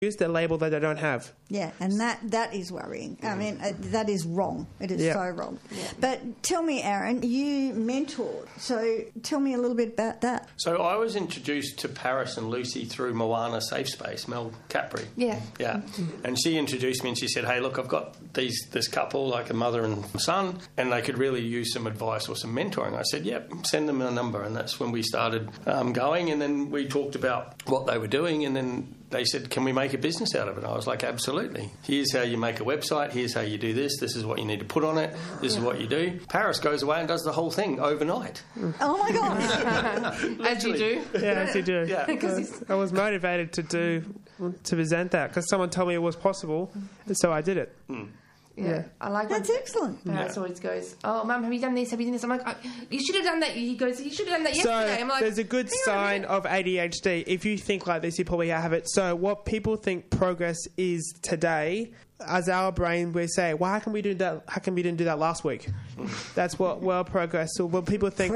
use the label that they don't have. Yeah, and that is worrying. I mean, that is wrong. It is so wrong. Yeah. But tell me, Aaron, you mentored. So tell me a little bit about that. So I was introduced to Paris and Lucy through Moana Safe Space, Mel Capri. Yeah. Yeah. And she introduced me and she said, hey, look, I've got this couple, like a mother and son, and they could really use some advice or some mentoring. I said, yep, send them a number. And that's when we started going. And then we talked about what they were doing, and then they said, can we make a business out of it? I was like, absolutely. Here's how you make a website. Here's how you do this. This is what you need to put on it. This is what you do. Paris goes away and does the whole thing overnight. Oh, my gosh. As you do. Yeah, as you do. Yeah. I was motivated to present that because someone told me it was possible, and so I did it. Yeah. I like That's excellent. Paris always goes, oh, Mum, have you done this? Have you done this? I'm like, oh, you should have done that. He goes, you should have done that yesterday. So I'm like, there's a good sign of ADHD. If you think like this, you probably have it. So what people think progress is today, as our brain, we say, well, how can we do that? How come we didn't do that last week? That's what progress. So when people think,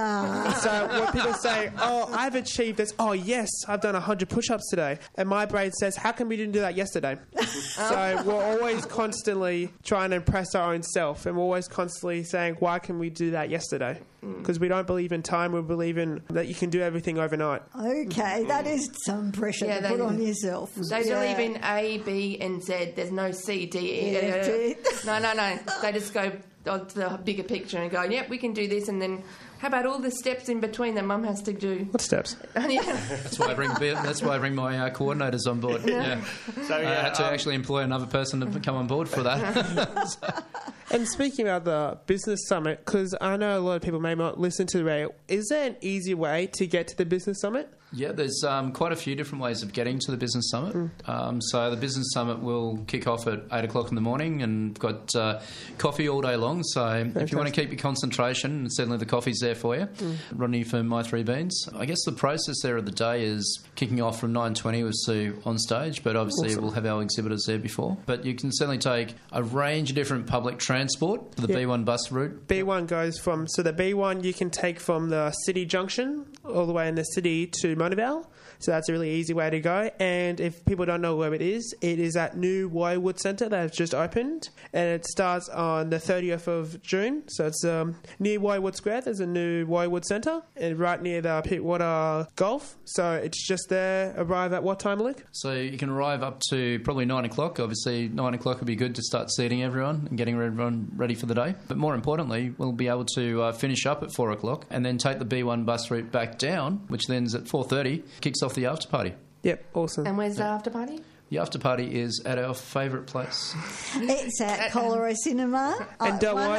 so when people say, oh, I've achieved this. Oh, yes, I've done 100 push-ups today. And my brain says, how come we didn't do that yesterday? So we're always constantly trying to impress our own self. And we're always constantly saying, why can we do that yesterday? Because we don't believe in time. We believe in that you can do everything overnight. Okay, that is some pressure to put on yourself. They believe in A, B, and Z. There's no C, D, E. No. They just go to the bigger picture and go, yep, we can do this, and then how about all the steps in between that Mum has to do? What steps? That's why I bring my coordinators on board. Yeah. So I had to actually employ another person to come on board for that. And speaking about the business summit, because I know a lot of people may not listen to the radio, is there an easy way to get to the business summit? Yeah, there's quite a few different ways of getting to the business summit. So the business summit will kick off at 8 o'clock in the morning, and got coffee all day long. So if you want to keep your concentration, certainly the coffee's there for you. Rodney from My Three Beans. I guess the process there of the day is kicking off from 9:20 with Sue on stage, but obviously we'll have our exhibitors there before. But you can certainly take a range of different public transport to the B1 bus route. B1 goes from, so the B1 you can take from the city junction all the way in the city to Monavale. So that's a really easy way to go. And if people don't know where it is at New Woiwood Centre that has just opened. And it starts on the 30th of June. So it's near Woiwood Square. There's a new Woiwood Centre, and right near the Pittwater Golf. So it's just there. Arrive at what time, Luke? So you can arrive up to probably 9 o'clock. Obviously, 9 o'clock would be good to start seating everyone and getting everyone ready for the day. But more importantly, we'll be able to finish up at 4 o'clock and then take the B1 bus route back down, which then is at 4:30, kicks off the after party. Yep, awesome. And where's the after party? The after party is at our favourite place. It's at Collaroy Cinema. And don't worry,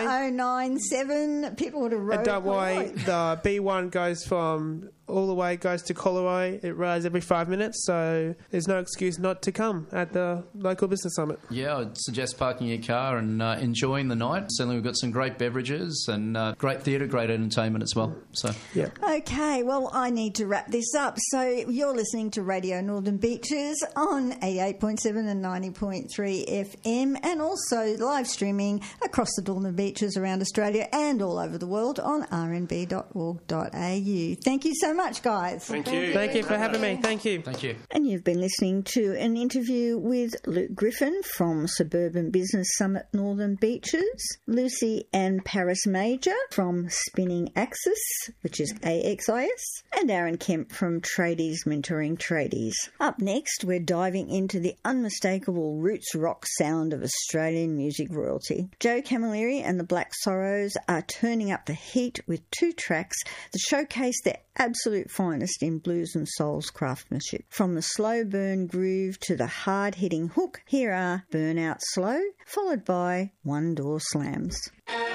1097 Pittwater Road. And don't worry, the B1 goes from all the way goes to Collaroy. It rides every 5 minutes, so there's no excuse not to come at the local business summit. Yeah, I'd suggest parking your car and enjoying the night. Certainly we've got some great beverages and great theatre, great entertainment as well. So yeah. Okay, well, I need to wrap this up. So you're listening to Radio Northern Beaches on 88.7 and 90.3 FM, and also live streaming across the Northern Beaches around Australia and all over the world on rnb.org.au. Thank you so much, guys. Thank you. Thank you for having me. Thank you. thank you. And you've been listening to an interview with Luke Griffin from Suburban Business Summit Northern Beaches, Lucy and Paris Major from Spinning Axis, which is AXIS, and Aaron Kemp from Tradies Mentoring Tradies. Up next, we're diving into the unmistakable roots rock sound of Australian music royalty. Joe Camilleri and the Black Sorrows are turning up the heat with 2 tracks that showcase their absolute finest in blues and soul's craftsmanship. From the slow burn groove to the hard-hitting hook, here are Burnout Slow, followed by One Door Slams.